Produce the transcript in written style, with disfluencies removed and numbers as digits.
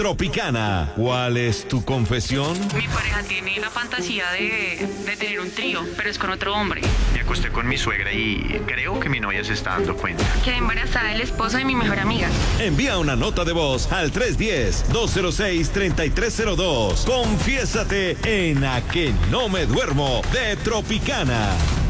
Tropicana, ¿cuál es tu confesión? Mi pareja tiene la fantasía de tener un trío, pero es con otro hombre. Me acosté con mi suegra y creo que mi novia se está dando cuenta. Quedé embarazada del esposo de mi mejor amiga. Envía una nota de voz al 310-206-3302. Confiésate en A que no me duermo de Tropicana.